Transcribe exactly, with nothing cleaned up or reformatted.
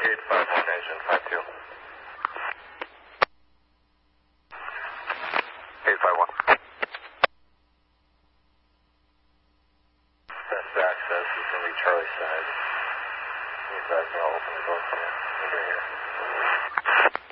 eight five one, Asian five two. eight five one. Best access is going to be Charlie side. You guys are all open to both of you. Over here.